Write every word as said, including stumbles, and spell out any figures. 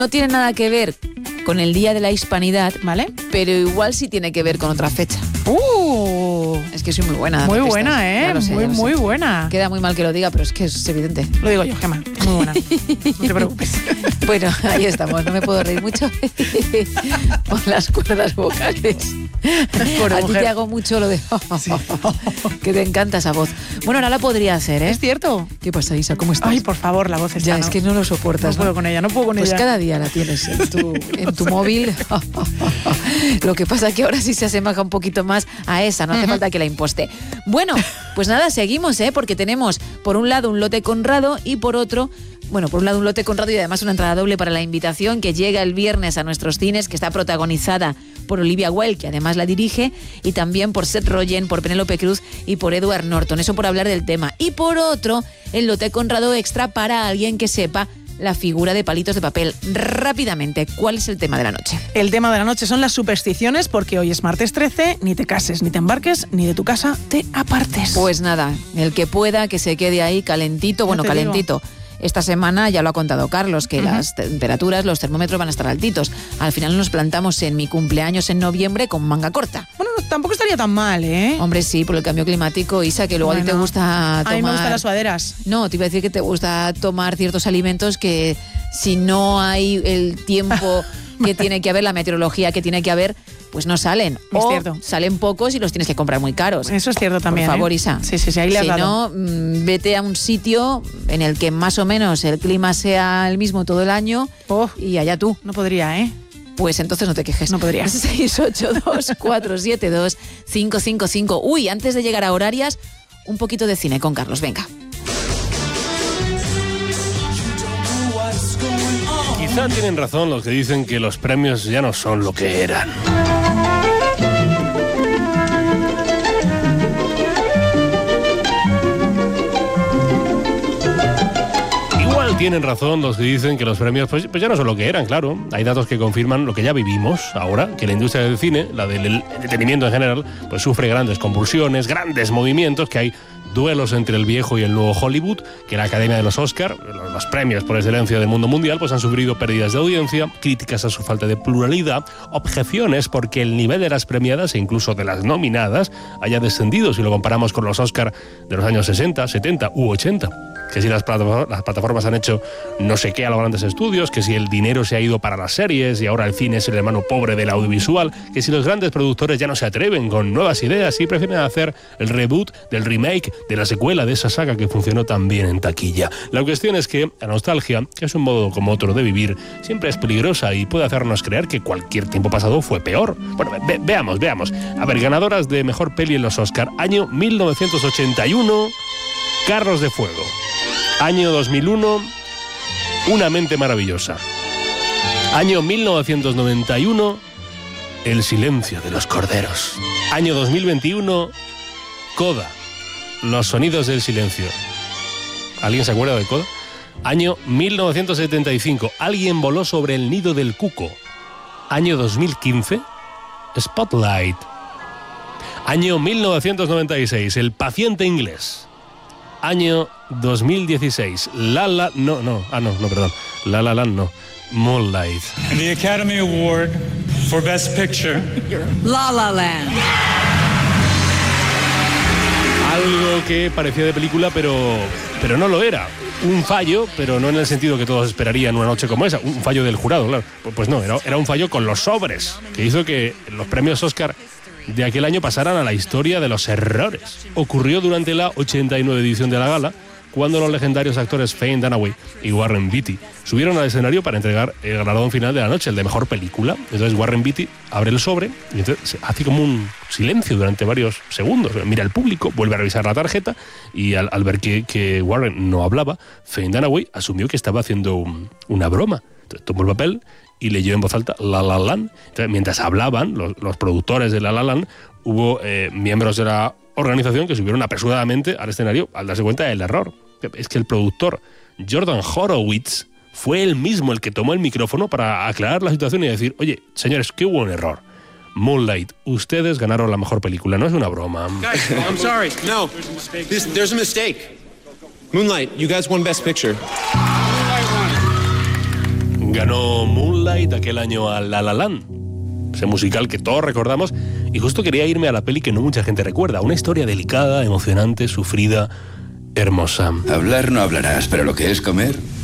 no tiene nada que ver con el Día de la Hispanidad, ¿vale? Pero igual sí tiene que ver con otra fecha. ¡Uh! Es que soy muy buena. Muy buena, ¿eh? Sé, muy, muy buena. Queda muy mal que lo diga, pero es que es evidente. Lo digo yo, Gemma. Muy buena. No te preocupes. Bueno, ahí estamos. No me puedo reír mucho por las cuerdas vocales. Por A ti mujer. te hago mucho lo de... Sí. Que te encanta esa voz. Bueno, ahora la podría hacer, ¿eh? ¿Es cierto? ¿Qué pasa, Isa? ¿Cómo estás? Ay, por favor, la voz está... Ya, ¿no? es que no lo soportas. No puedo ¿no? con ella, no puedo con pues ella. Pues cada día la tienes en tu, en tu móvil. Lo que pasa es que ahora sí se asemeja un poquito más a esa, no hace uh-huh. falta que la imposte. Bueno, pues nada, seguimos, ¿eh? Porque tenemos por un lado un lote Conrado y por otro... Bueno, por un lado un lote Conrado y además una entrada doble para la invitación que llega el viernes a nuestros cines, que está protagonizada por Olivia Wilde, que además la dirige, y también por Seth Rogen, por Penélope Cruz y por Edward Norton. Eso por hablar del tema. Y por otro, el lote Conrado extra para alguien que sepa la figura de palitos de papel. Rápidamente, ¿cuál es el tema de la noche? El tema de la noche son las supersticiones, porque hoy es martes trece, ni te cases, ni te embarques, ni de tu casa te apartes. Pues nada, el que pueda, que se quede ahí calentito, bueno, calentito. Digo. Esta semana ya lo ha contado Carlos, que uh-huh. las temperaturas, los termómetros van a estar altitos. Al final nos plantamos en mi cumpleaños en noviembre con manga corta. Bueno, no, tampoco estaría tan mal, ¿eh? Hombre, sí, por el cambio climático, Isa, que luego bueno, a ti te gusta tomar... A mí me gustan las sudaderas. No, te iba a decir que te gusta tomar ciertos alimentos que si no hay el tiempo que tiene que haber, la meteorología que tiene que haber, pues no salen. Es o cierto. Salen pocos y los tienes que comprar muy caros. Eso es cierto también. Por favor, ¿eh? Isa. Sí, sí, sí, ahí le has si dado. no, mmm, vete a un sitio en el que más o menos el clima sea el mismo todo el año oh, y allá tú. No podría, ¿eh? Pues entonces no te quejes. No podría. seis ocho dos, cuatro siete dos, cinco cinco cinco. Uy, antes de llegar a horarias, un poquito de cine con Carlos. Venga. Quizá tienen razón los que dicen que los premios ya no son lo que eran. Igual tienen razón los que dicen que los premios pues, pues ya no son lo que eran, claro. Hay datos que confirman lo que ya vivimos ahora, que la industria del cine, la del entretenimiento en general, pues sufre grandes convulsiones, grandes movimientos, que hay duelos entre el viejo y el nuevo Hollywood, que la Academia de los Oscar, los premios por excelencia del mundo mundial, pues han sufrido pérdidas de audiencia, críticas a su falta de pluralidad, objeciones porque el nivel de las premiadas e incluso de las nominadas haya descendido si lo comparamos con los Oscar de los años sesenta, setenta u ochenta. Que si las plataformas, las plataformas han hecho no sé qué a los grandes estudios, que si el dinero se ha ido para las series y ahora el cine es el hermano pobre del audiovisual, que si los grandes productores ya no se atreven con nuevas ideas y prefieren hacer el reboot del remake de la secuela de esa saga que funcionó tan bien en taquilla. La cuestión es que la nostalgia, que es un modo como otro de vivir, siempre es peligrosa y puede hacernos creer que cualquier tiempo pasado fue peor. Bueno, ve, veamos, veamos. A ver, ganadoras de Mejor Peli en los Oscar. Año mil novecientos ochenta y uno, Carros de Fuego. Año dos mil uno, Una mente maravillosa. Año mil novecientos noventa y uno, El silencio de los corderos. Año dos mil veintiuno, Coda. Los sonidos del silencio. ¿Alguien se acuerda de Coda? Año mil novecientos setenta y cinco. Alguien voló sobre el nido del cuco. Año dos mil quince. Spotlight. Año mil novecientos noventa y seis. El paciente inglés. Año dos mil dieciséis. La La... No, no. Ah, no, no, perdón. La La Land, no. Moonlight. And the Academy Award for Best Picture. La La Land. Algo que parecía de película, pero, pero no lo era. Un fallo, pero no en el sentido que todos esperarían una noche como esa. Un fallo del jurado, claro. Pues no, era, era un fallo con los sobres, que hizo que los premios Oscar de aquel año pasaran a la historia de los errores. Ocurrió durante la ochenta y nueve edición de la gala, cuando los legendarios actores Faye Dunaway y Warren Beatty subieron al escenario para entregar el galardón final de la noche, el de mejor película. Entonces Warren Beatty abre el sobre y entonces hace como un silencio durante varios segundos. Mira al público, vuelve a revisar la tarjeta y al, al ver que, que Warren no hablaba, Faye Dunaway asumió que estaba haciendo un, una broma. Entonces tomó el papel y leyó en voz alta La La Land. Entonces, mientras hablaban los, los productores de La La Land, hubo eh, miembros de la organización que subieron apresuradamente al escenario al darse cuenta del error. Es que el productor Jordan Horowitz fue él mismo el que tomó el micrófono para aclarar la situación y decir: oye, señores, que hubo un error. Moonlight, ustedes ganaron la mejor película, no es una broma. Guys, I'm sorry. No, this, there's a mistake. Moonlight, you guys won Best Picture. Ganó Moonlight aquel año a La La Land, ese musical que todos recordamos, y justo quería irme a la peli que no mucha gente recuerda, una historia delicada, emocionante, sufrida, hermosa. Hablar no hablarás, pero lo que es comer...